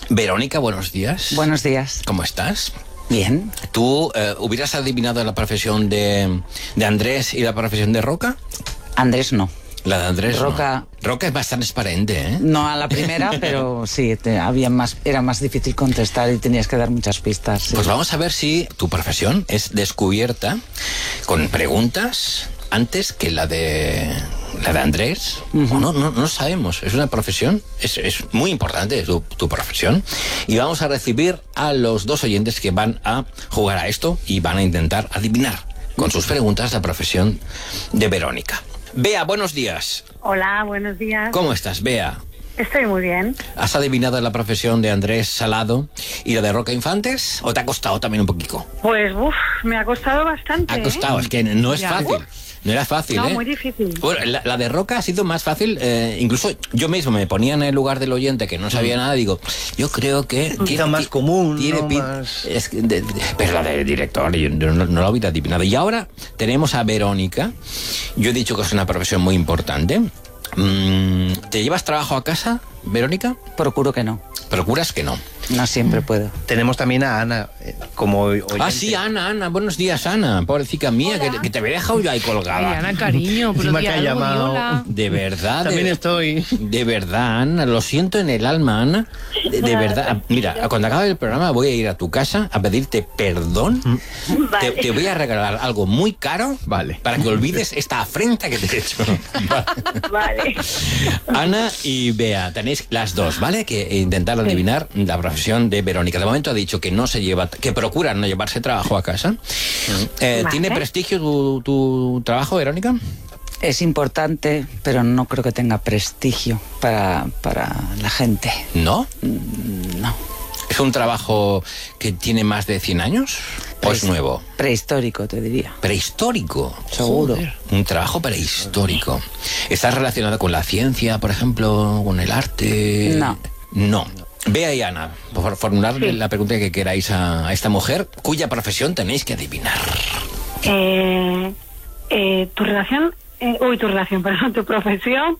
Verónica, buenos días. Buenos días. ¿Cómo estás? Bien. ¿Tú hubieras adivinado la profesión de Andrés y la profesión de Roca? Andrés no. La de Andrés Roca. No. Roca es más transparente, ¿eh? No a la primera, pero sí, era más difícil contestar y tenías que dar muchas pistas. Sí. Pues vamos a ver si tu profesión es descubierta con preguntas antes que la de Andrés. No lo sabemos. Es una profesión, es muy importante tu profesión. Y vamos a recibir a los dos oyentes que van a jugar a esto y van a intentar adivinar con sus preguntas la profesión de Verónica. Bea, buenos días. Hola, buenos días. ¿Cómo estás, Bea? Estoy muy bien. ¿Has adivinado la profesión de Andrés Salado y la de Roca Infantes? ¿O te ha costado también un poquito? Pues, me ha costado bastante. Ha costado, es que no es fácil. No era fácil, No, ¿eh? muy difícil. Bueno, la de Roca ha sido más fácil. Incluso yo mismo me ponía en el lugar del oyente que no sabía nada. Digo, yo creo que... Quizá más común, tiene ¿no? más... pero la de director, yo no la hubiera adivinado. Y ahora tenemos a Verónica. Yo he dicho que es una profesión muy importante. ¿Te llevas trabajo a casa, Verónica? Procuro que no. ¿Procuras que no? No siempre puedo. Tenemos también a Ana como oyente. Ah, sí, Ana. Buenos días, Ana. Pobrecita mía, que te había dejado yo ahí colgada. Ay, Ana, cariño, pero Encima di que ha algo, llamado. hola. De verdad. También estoy. De verdad, Ana. Lo siento en el alma, Ana. De verdad. Mira, cuando acabe el programa voy a ir a tu casa a pedirte perdón. Vale. Te voy a regalar algo muy caro. Vale. Para que olvides esta afrenta que te he hecho. Vale. Ana y Bea, tenéis las dos, ¿vale? Que intentar adivinar la profesión de Verónica. De momento ha dicho que no se lleva, que procura no llevarse trabajo a casa. ¿Tiene prestigio tu trabajo, Verónica? Es importante, pero no creo que tenga prestigio para la gente. ¿No? No. ¿Es un trabajo que tiene más de 100 años? ¿O es nuevo? Prehistórico, te diría. Prehistórico. Seguro. Joder. Un trabajo prehistórico. ¿Estás relacionado con la ciencia, por ejemplo, con el arte? No. No. Bea y Ana, por formularle la pregunta que queráis a esta mujer, cuya profesión tenéis que adivinar. Tu profesión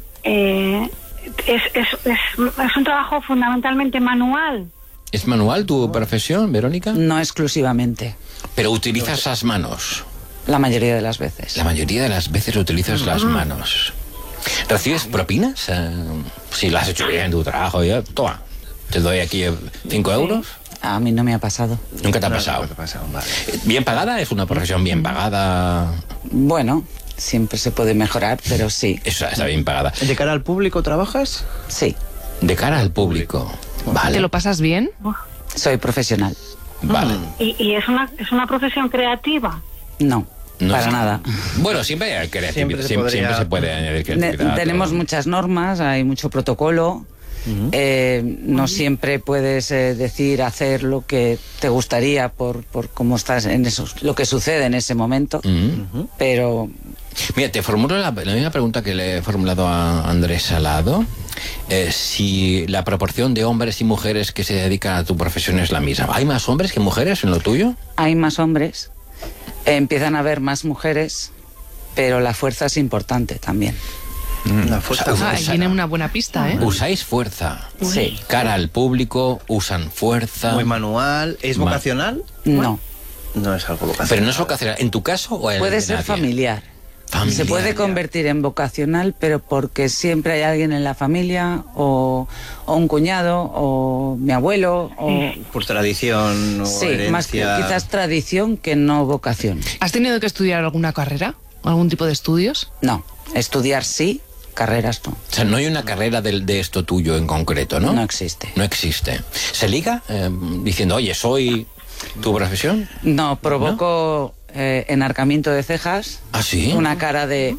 es un trabajo fundamentalmente manual. ¿Es manual tu profesión, Verónica? No exclusivamente. Pero utilizas las manos. La mayoría de las veces. La mayoría de las veces utilizas las manos. ¿Recibes propinas? Si lo has hecho bien en tu trabajo, ya, toma, te doy aquí 5 euros. A mí no me ha pasado. ¿Nunca te ha pasado? No, ¿qué pasa? Vale. ¿Bien pagada? ¿Es una profesión bien pagada? Bueno, siempre se puede mejorar, pero sí. Eso está bien pagada. ¿De cara al público trabajas? Sí. De cara al público. Vale. ¿Te lo pasas bien? Soy profesional. Vale. Y es una profesión creativa. No. No para sé. nada. Bueno, siempre hay creatividad. Siempre Siempre se se puede añadir creatividad. Tenemos todo. muchas normas, hay mucho protocolo. No siempre puedes hacer lo que te gustaría por cómo estás en eso, lo que sucede en ese momento, pero Mira, te formulo la misma pregunta que le he formulado a Andrés Salado. Si la proporción de hombres y mujeres que se dedican a tu profesión es la misma. ¿Hay más hombres que mujeres en lo tuyo? hay más hombres, empiezan a haber más mujeres, pero la fuerza es importante también. La fuerza. O sea, Ahí viene una buena pista, ¿eh? Usáis fuerza. Sí. Cara al público, usan fuerza. Muy manual. ¿Es vocacional? No, No es algo vocacional. Pero no es vocacional. ¿En tu caso o en el puede de ser nadie? familiar. Familiar. Se puede convertir en vocacional, pero porque siempre hay alguien en la familia, o un cuñado, o mi abuelo, o... Por tradición o Sí, herencia. más que quizás tradición que no vocación. ¿Has tenido que estudiar alguna carrera? ¿Algún tipo de estudios? No, estudiar sí, carreras no. O sea, no hay una carrera de esto tuyo en concreto, ¿no? No existe. No existe. ¿Se liga diciendo, oye, soy tu profesión? No, provoco enarcamiento de cejas, ¿Ah, sí? una cara de...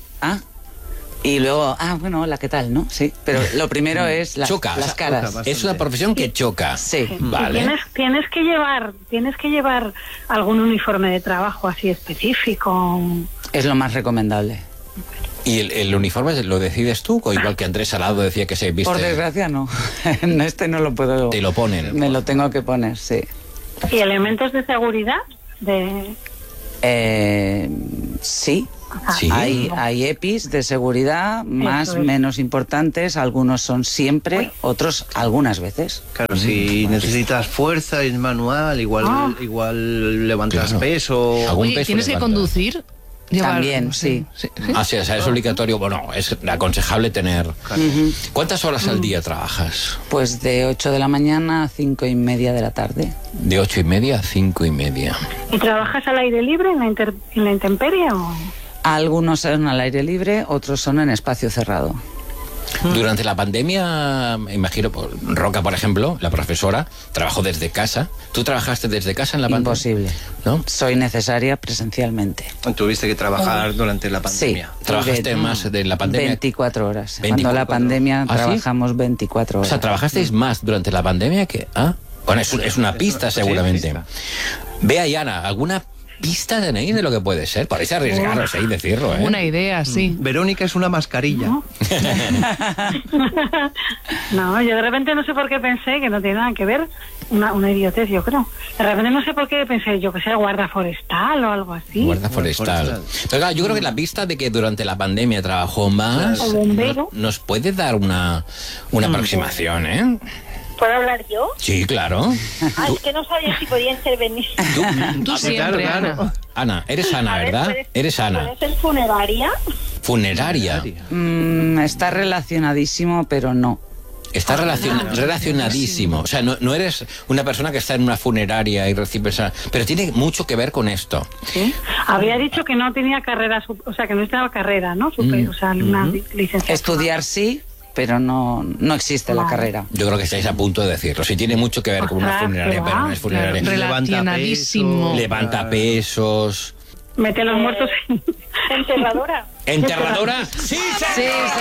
y luego, bueno, hola, ¿qué tal? ¿No? Sí, pero lo primero es Choca, las o sea, caras. choca Es una profesión que choca. Sí. Vale. Tienes que llevar algún uniforme de trabajo así específico. Es lo más recomendable. ¿Y el uniforme lo decides tú? O igual que Andrés Salado decía que se viste... Por desgracia no. En este no lo puedo... Te lo ponen. Me lo tengo que poner, sí. ¿Y elementos de seguridad? Sí. Sí. Hay EPIs de seguridad, más, Eso es. menos importantes. Algunos son siempre, otros algunas veces. Claro, si necesitas fuerza y manual, igual levantas Claro. peso. Algún Oye, peso ¿tienes que levanta. conducir? Llevar- También, sí. Ah, sí, o sea, es obligatorio. Bueno, es aconsejable tener. ¿Cuántas horas al día trabajas? Pues de 8 de la mañana a 5:30 de la tarde. De 8:30 a 5:30. ¿Y trabajas al aire libre en la intemperie o...? Algunos son al aire libre, otros son en espacio cerrado. Durante la pandemia, me imagino, Roca, por ejemplo, la profesora, trabajó desde casa. ¿Tú trabajaste desde casa en la pandemia? Imposible. ¿No? Soy necesaria presencialmente. Tuviste que trabajar durante la pandemia. Sí. ¿Trabajaste Tuve más de la pandemia? 24 horas. 24. Cuando la pandemia ¿Ah, sí? trabajamos 24 O horas. sea, ¿trabajasteis más durante la pandemia que...? ¿Ah? Bueno, es una pista, seguramente. pista. Vea, Yana, ¿alguna pista tenéis de lo que puede ser? Podéis arriesgaros y decirlo, ¿eh? Una idea, sí. Verónica es una mascarilla. No, yo de repente no sé por qué pensé que no tiene nada que ver, una idiotez, yo creo. De repente no sé por qué pensé, yo que sé, guarda forestal o algo así. Guarda forestal. Forestal. Pero claro, yo creo que la pista de que durante la pandemia trabajó más O bombero. nos puede dar una aproximación, ¿eh? ¿Puedo hablar yo? Sí, claro. Ah, es que no sabía si podía intervenir. Tú siempre, claro. Ana. Ana, eres Ana, A ver, ¿verdad? Eres Ana. ¿Puede ser funeraria? Funeraria. Está relacionadísimo, pero no. Está relacionadísimo. O sea, no eres una persona que está en una funeraria y recibe esa... Pero tiene mucho que ver con esto. ¿Sí? Había dicho que no tenía carrera, o sea, que no estaba carrera, ¿no? O sea, una licenciatura. Estudiar sí, pero no existe la carrera. Yo creo que estáis a punto de decirlo. Sí, tiene mucho que ver con una Ostras, funeraria, qué pero no va. es funeraria. Claro, relacionadísimo. Levanta pesos. Mete a los muertos en... Enterradora. ¿Enterradora? ¡Sí, Sí, sí,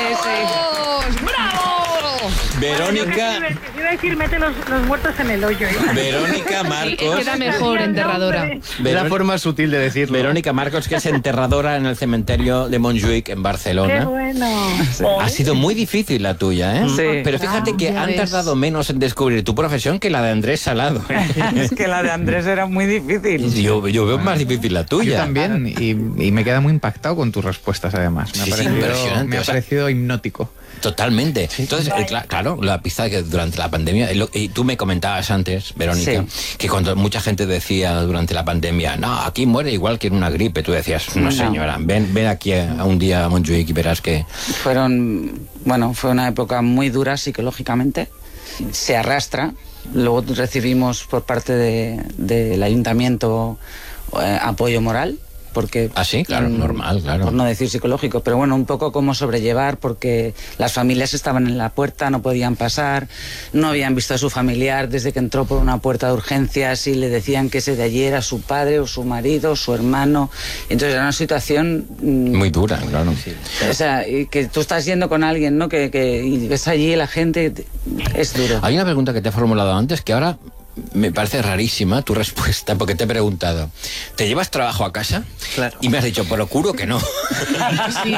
sí. ¡Bravo! Verónica, Iba a decir, mete los muertos en el hoyo. Verónica Sí, Marcos. queda mejor enterradora. Es la forma sutil de decirlo. Verónica Marcos, que es enterradora en el cementerio de Montjuïc, en Qué Barcelona. bueno. Ha sido muy difícil la tuya, ¿eh? Sí. Pero fíjate que ya han ves. tardado menos en descubrir tu profesión que la de Andrés Salado. Es que la de Andrés era muy difícil. Yo veo más difícil la Yo tuya. también, y me queda muy impactado con tus respuestas, además. Sí, sí, impresionante, me ha o sea- parecido hipnótico. Totalmente. Entonces, claro, la pista que durante la pandemia, y tú me comentabas antes, Verónica, que cuando mucha gente decía durante la pandemia, no, aquí muere igual que en una gripe, tú decías, no señora, ven aquí a un día a Montjuïc y verás que... Fue una época muy dura psicológicamente. Se arrastra. Luego recibimos por parte del ayuntamiento apoyo moral. Porque, Ah, sí, claro, normal, claro. por no decir psicológico, pero bueno, un poco cómo sobrellevar, porque las familias estaban en la puerta, no podían pasar, no habían visto a su familiar desde que entró por una puerta de urgencias y le decían que ese de allí era su padre o su marido o su hermano. Entonces era una situación... Muy dura, claro. O sea, y que tú estás yendo con alguien, ¿no? Y ves allí la gente, es duro. Hay una pregunta que te he formulado antes que ahora me parece rarísima tu respuesta, porque te he preguntado, ¿te llevas trabajo a casa? Claro. Y me has dicho, procuro que no. Sí.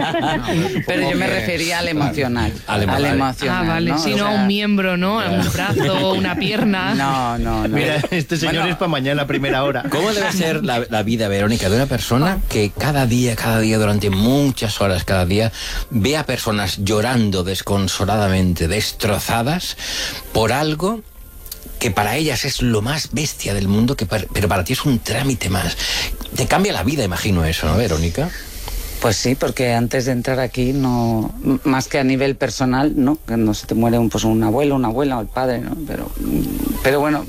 Pero yo me refería al emocional. Al emocional. emocional, Ah, vale. ¿no? Si O no, sea, un miembro, ¿no? Un brazo, una pierna. No. Mira, este señor es para mañana a primera hora. ¿Cómo debe ser la vida, Verónica, de una persona que cada día, durante muchas horas cada día, ve a personas llorando desconsoladamente, destrozadas, por algo que para ellas es lo más bestia del mundo, pero para ti es un trámite más? Te cambia la vida, imagino eso, ¿no, Verónica? Pues sí, porque antes de entrar aquí, no, más que a nivel personal, ¿no? Que no se te muere un abuelo, una abuela o el padre, ¿no? Pero bueno,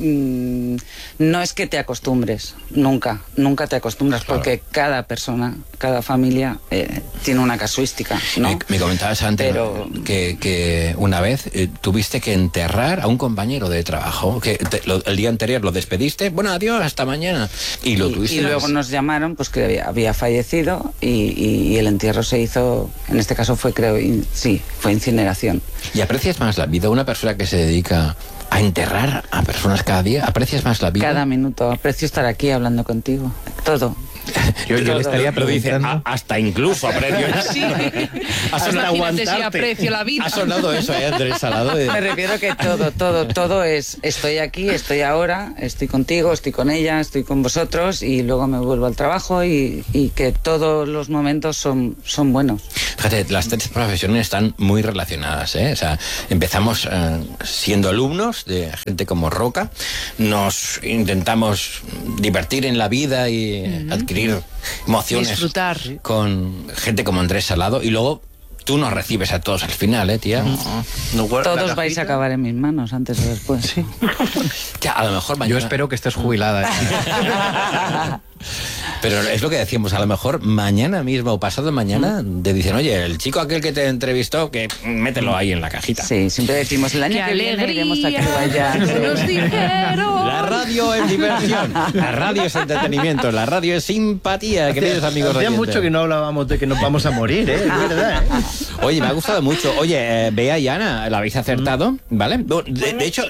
no es que te acostumbres, nunca te acostumbras, Claro. porque cada persona, cada familia tiene una casuística, ¿no? Me comentabas antes Pero- que una vez tuviste que enterrar a un compañero de trabajo, que el día anterior lo despediste, bueno, adiós, hasta mañana, y lo tuviste. Y luego nos llamaron pues que había fallecido y el entierro se hizo, en este caso fue fue incineración. ¿Y aprecias más la vida? Una persona que se dedica a enterrar a personas cada día, ¿aprecias más la vida? Cada minuto, aprecio estar aquí hablando contigo, todo. Yo le estaría lo dice, preguntando. hasta incluso aprecio. Sí. Hasta Imagínate si aprecio la vida. Ha sonado eso, Andrés Salado. Me refiero que todo es, estoy aquí, estoy ahora, estoy contigo, estoy con ella, estoy con vosotros y luego me vuelvo al trabajo y que todos los momentos son buenos. Fíjate, las tres profesiones están muy relacionadas, ¿eh? O sea, empezamos siendo alumnos de gente como Roca, nos intentamos divertir en la vida y adquirir emociones. Disfrutar. Con gente como Andrés Salado y luego tú nos recibes a todos al final, tía. No guarda la Todos vais a cajita. acabar en mis manos antes o después. Sí. Ya, a lo mejor mañana. Yo espero que estés jubilada. Pero es lo que decíamos, a lo mejor mañana mismo o pasado mañana te dicen, oye, el chico aquel que te entrevistó, que mételo ahí en la cajita. Sí, siempre decimos el año ¡Qué que viene iremos a alegría! Cuba. Nos dijeron. La radio es diversión, la radio es entretenimiento, la radio es simpatía, queridos amigos Hacía oyentes. mucho que no hablábamos de que nos vamos a morir, es verdad. Oye, me ha gustado mucho. Oye, Bea y Ana, la habéis acertado, ¿vale? De hecho,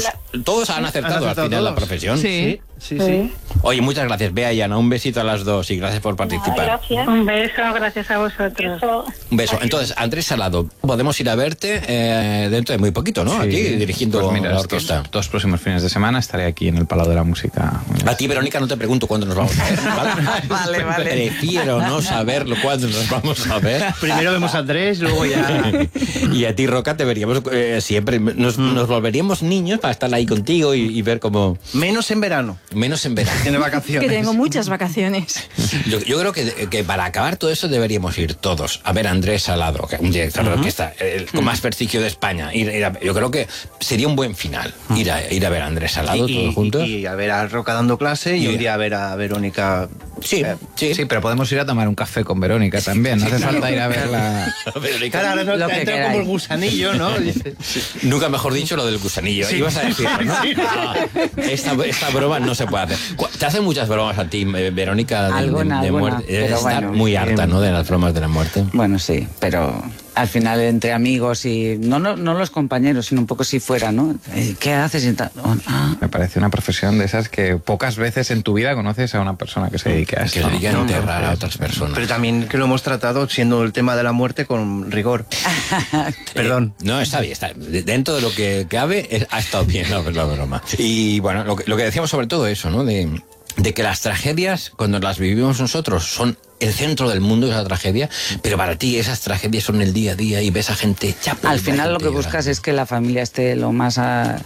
todos han acertado al final todos. la profesión. Sí. Sí. Oye, muchas gracias, Bea y Ana. Un besito a las dos y gracias por participar. Gracias. Un beso, gracias a vosotros. Eso. Un beso. Entonces, Andrés Salado, podemos ir a verte dentro de muy poquito, ¿no? Sí. Aquí dirigiendo Pues mira, la estos orquesta. dos próximos fines de semana estaré aquí en el Palau de la Música. A ti, Verónica, no te pregunto cuándo nos vamos a ver, ¿vale? Vale. Prefiero no saberlo cuándo nos vamos a ver. Primero vemos a Andrés, luego ya. Y a ti, Roca, te veríamos siempre. Nos volveríamos niños para estar ahí contigo y ver cómo. Menos en verano. Menos en verano. Tiene vacaciones. Que tengo muchas vacaciones. Yo creo que para acabar todo eso deberíamos ir todos a ver a Andrés Salado, que es un director de orquesta con más prestigio de España. Yo creo que sería un buen final ir a ver a Andrés Salado todos juntos. Y a ver a Roca dando clase y un día a ver a Verónica. Sí, sí. Sí, pero podemos ir a tomar un café con Verónica también. No hace falta ir a verla. Verónica, Claro, ahora Lo no que entra como queráis. el gusanillo, ¿no? Dice, nunca mejor dicho lo del gusanillo. Ibas a decirlo, ¿no? Ah, esta broma no se puede hacer. ¿Te hacen muchas bromas a ti, Verónica, de Alguna, muerte? pero Debes estar bueno. muy harta, ¿no? De las bromas de la muerte. Bueno, sí, pero al final entre amigos y no los compañeros, sino un poco si fuera, ¿no? ¿Qué haces? Y tal. Me parece una profesión de esas que pocas veces en tu vida conoces a una persona que se dedique a Que esto. se dedica a ¿no? enterrar a otras personas. pero también que lo hemos tratado siendo el tema de la muerte con rigor. Perdón. No, está bien. Dentro de lo que cabe, ha estado bien la broma. Y bueno, lo que decíamos sobre todo eso, ¿no? De que las tragedias, cuando las vivimos nosotros, son el centro del mundo, esa tragedia, pero para ti esas tragedias son el día a día y ves a gente chapa. Al final lo que buscas es que la familia esté lo más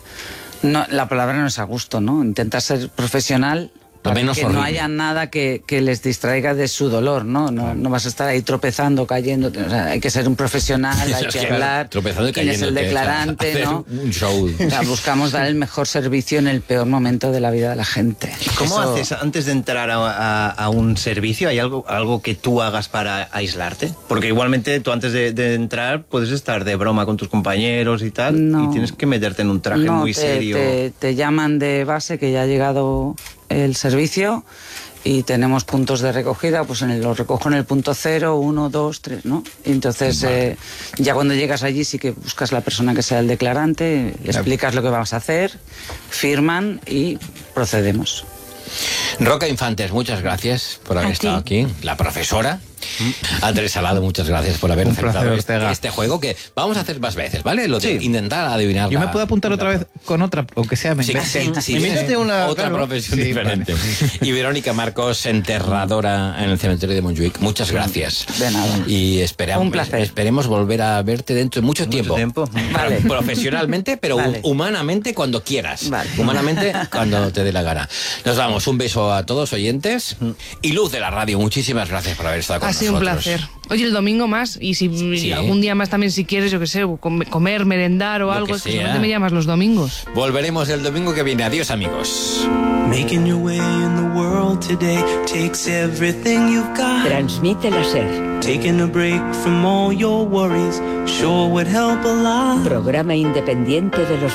no, la palabra no es a gusto, ¿no? Intentas ser profesional para menos que no horrible. haya nada que les distraiga de su dolor, ¿no? No vas a estar ahí tropezando, cayendo. O sea, hay que ser un profesional, hay Es que que, hablar. tropezando y quién es el cayéndote, declarante, hacer ¿no? un show. O sea, buscamos dar el mejor servicio en el peor momento de la vida de la gente. ¿Cómo Eso- haces antes de entrar a un servicio? ¿Hay algo que tú hagas para aislarte? Porque igualmente tú antes de entrar puedes estar de broma con tus compañeros y tal, No. y tienes que meterte en un traje No, muy serio. Te llaman de base que ya ha llegado el servicio y tenemos puntos de recogida, pues lo recojo en el punto 0, 1, 2, 3, ¿no? Y entonces ya cuando llegas allí sí que buscas la persona que sea el declarante, le explicas lo que vas a hacer, firman y procedemos. Roca Infantes, muchas gracias por haber A ti. estado aquí. La profesora. Andrés Salado, muchas gracias por haber Un aceptado placer, Ortega. este juego que vamos a hacer más veces, ¿vale? Lo de Sí. intentar adivinar. Yo me puedo apuntar otra vez con otra, aunque sea me Sí, invente. sí, Invéntate una, otra claro. profesión Sí, diferente. Y Verónica Marcos, enterradora en el cementerio de Montjuic. Muchas gracias. De nada. Y esperamos, Un placer. esperemos volver a verte dentro de mucho tiempo. tiempo. Vale. Profesionalmente, pero Vale. humanamente cuando quieras. Vale. Humanamente cuando te dé la gana. Nos damos un beso a todos oyentes. Y Luz de la radio, muchísimas gracias por haber estado con Ha nosotros. sido un placer. Oye, el domingo más, y si Sí. algún día más también, si quieres, yo qué sé, comer, merendar o Lo algo, que es que sea. solamente me llamas los domingos. Volveremos el domingo que viene. Adiós, amigos. Making your way in the world today takes everything you've got. Transmite la SER. Taking a break from all your worries sure would help a lot. Programa independiente de los